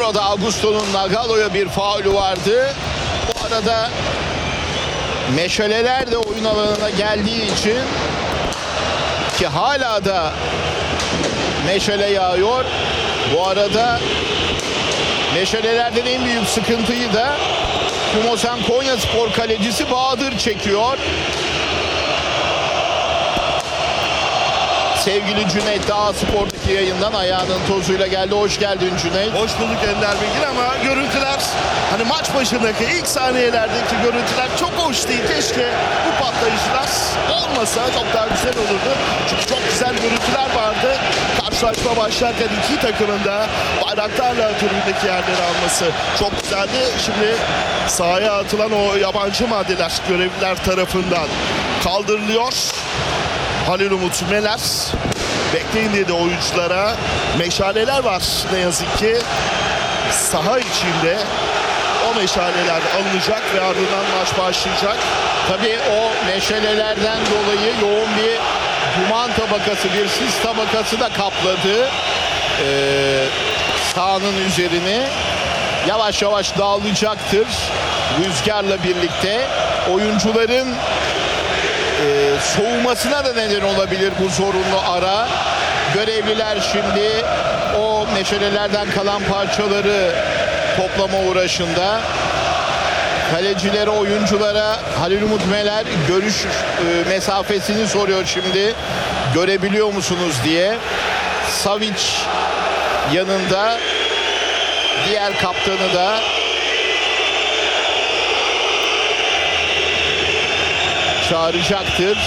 Ciro'da Augusto'nun Nagalo'ya bir faulü vardı. Bu arada meşaleler de oyun alanına geldiği için, ki hala da meşale yağıyor. Bu arada meşalelerden en büyük sıkıntıyı da Kumosen Konyaspor kalecisi Bahadır çekiyor. Sevgili Cüneyt, daha Spor'daki yayından ayağının tozuyla geldi. Hoş geldin Cüneyt. Hoş bulduk Ender Bilgin, ama görüntüler, hani maç başındaki ilk saniyelerdeki görüntüler çok hoş değil. Keşke bu patlayışlar olmasa çok daha güzel olurdu. Çünkü çok güzel görüntüler vardı. Karşılaşma başlarken iki takımın da bayraklarla tribündeki yerleri alması çok güzeldi. Şimdi sahaya atılan o yabancı maddeler görevliler tarafından kaldırılıyor. Halil Umut Meler bekleyin dedi oyunculara. Meşaleler var ne yazık ki saha içinde. O meşaleler alınacak ve ardından maç başlayacak. Tabii o meşalelerden dolayı yoğun bir duman tabakası, bir sis tabakası da kapladı sahanın üzerini. Yavaş yavaş dağılacaktır rüzgarla birlikte. Oyuncuların soğumasına da neden olabilir bu zorunlu ara. Görevliler şimdi o meşalelerden kalan parçaları toplama uğraşında. Kalecilere, oyunculara Halil Umut Meler görüş mesafesini soruyor şimdi. Görebiliyor musunuz diye. Savic yanında, diğer kaptanı da çağıracaktır.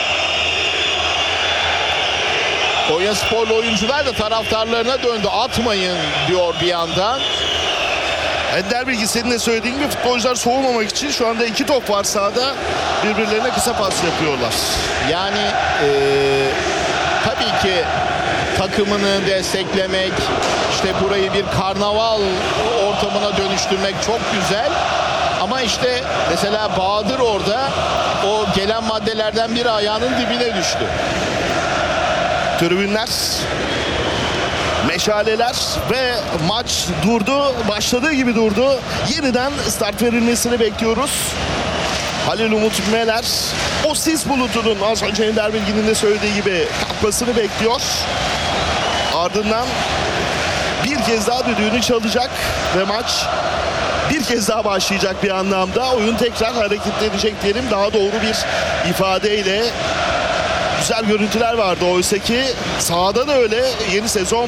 Konyasporlu oyuncular da taraftarlarına döndü. Atmayın diyor bir yandan. Ender Bilgi, senin de söylediğin gibi futbolcular soğumamak için şu anda iki top var sahada. Birbirlerine kısa pas yapıyorlar. Yani tabii ki takımını desteklemek, işte burayı bir karnaval ortamına dönüştürmek çok güzel. Ama işte mesela Bahadır orada o gelen maddelerden biri ayağının dibine düştü. Tribünler, meşaleler ve maç durdu. Başladığı gibi durdu. Yeniden start verilmesini bekliyoruz. Halil Umut Meler o sis bulutunun az önce Ender Bilgin'in de söylediği gibi kalkmasını bekliyor. Ardından bir kez daha düdüğünü çalacak ve maç bir kez daha başlayacak bir anlamda. Oyun tekrar hareketlenecek diyelim, daha doğru bir ifadeyle. Güzel görüntüler vardı oysa ki sahada da öyle. Yeni sezon